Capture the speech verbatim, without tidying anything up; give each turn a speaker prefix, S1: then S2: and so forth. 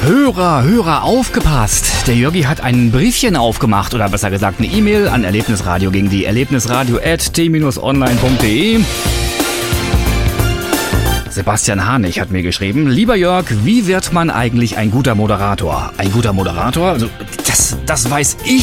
S1: Hörer, Hörer, aufgepasst! Der Jörgi hat ein Briefchen aufgemacht, oder besser gesagt eine E-Mail an Erlebnisradio gegen die erlebnisradio at t online punkt de. Sebastian Harnig hat mir geschrieben: Lieber Jörg, wie wird man eigentlich ein guter Moderator? Ein guter Moderator? Also, das, das weiß ich